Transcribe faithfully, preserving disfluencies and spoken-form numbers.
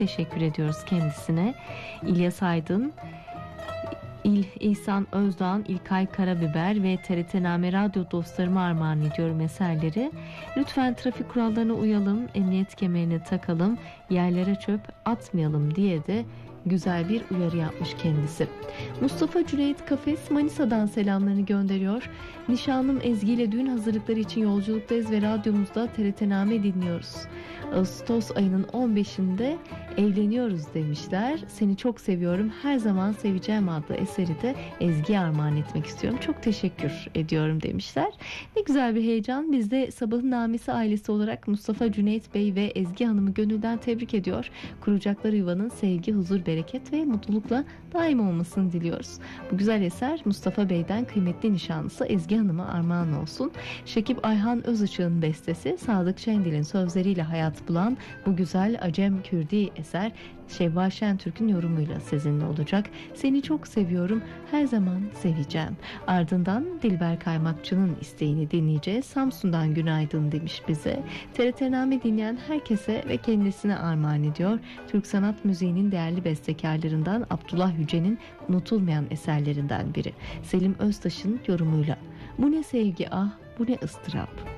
Teşekkür ediyoruz kendisine. İlyas Aydın, İl, İhsan Özdağ'ın İlkay Karabiber ve T R T Name Radyo dostlarıma armağan ediyorum eserleri. Lütfen trafik kurallarına uyalım, emniyet kemerini takalım, yerlere çöp atmayalım diye de güzel bir uyarı yapmış kendisi. Mustafa Cüneyt Kafes Manisa'dan selamlarını gönderiyor. Nişanlım Ezgi ile düğün hazırlıkları için yolculuktayız ve radyomuzda T R T Name dinliyoruz. Ağustos ayının on beşinde evleniyoruz demişler. Seni çok seviyorum, her zaman seveceğim adlı eseri de Ezgi'ye armağan etmek istiyorum. Çok teşekkür ediyorum demişler. Ne güzel bir heyecan. Biz de Sabahın Namesi ailesi olarak Mustafa Cüneyt Bey ve Ezgi Hanım'ı gönülden tebrik ediyor. Kuracakları yuvanın sevgi, huzur, bereket ve mutlulukla daim olmasını diliyoruz. Bu güzel eser Mustafa Bey'den kıymetli nişanlısı Ezgi Hanım'a armağan olsun. Şekip Ayhan Özışık'ın bestesi, Sadık Şendil'in sözleriyle hayat bulan bu güzel Acem Kürdi eser Şevval Şentürk'ün yorumuyla sizinle olacak. Seni çok seviyorum, her zaman seveceğim. Ardından Dilber Kaymakçı'nın isteğini dinleyeceğiz. Samsun'dan günaydın demiş bize. T R T Name dinleyen herkese ve kendisine armağan ediyor. Türk sanat müziğinin değerli bestekarlarından Abdullah Yüce'nin unutulmayan eserlerinden biri. Selim Öztaş'ın yorumuyla. Bu ne sevgi ah, bu ne ıstırap.